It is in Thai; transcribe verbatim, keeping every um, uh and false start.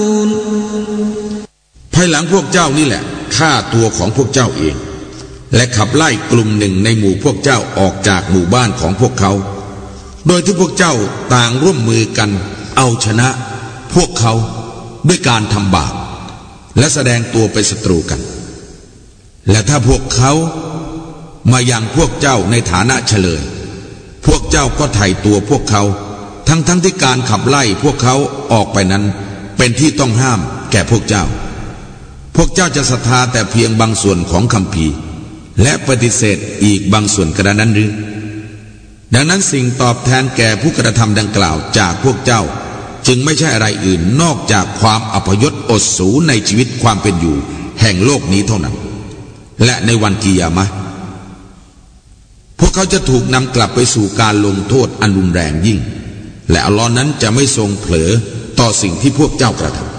ภายหลังพวกเจ้านี่แหละฆ่าตัวของพวกเจ้าเองและขับไล่กลุ่มหนึ่งในหมู่พวกเจ้าออกจากหมู่บ้านของพวกเขาโดยที่พวกเจ้าต่างร่วมมือกันเอาชนะพวกเขาด้วยการทำบาปและแสดงตัวเป็นศัตรูกันและถ้าพวกเขามายังพวกเจ้าในฐานะเฉลยพวกเจ้าก็ไถ่ตัวพวกเขาทั้งๆ ท, ที่การขับไล่พวกเขาออกไปนั้นเป็นที่ต้องห้ามแก่พวกเจ้าพวกเจ้าจะศรัทธาแต่เพียงบางส่วนของคัมภีร์และปฏิเสธอีกบางส่วนกระนั้นหรือดังนั้นสิ่งตอบแทนแก่ผู้กระทำดังกล่าวจากพวกเจ้าจึงไม่ใช่อะไรอื่นนอกจากความอัปยศอดสูในชีวิตความเป็นอยู่แห่งโลกนี้เท่านั้นและในวันกิยามะห์พวกเขาจะถูกนำกลับไปสู่การลงโทษอันรุนแรงยิ่งและอัลลอฮ์นั้นจะไม่ทรงเผลอต่อสิ่งที่พวกเจ้ากระทำ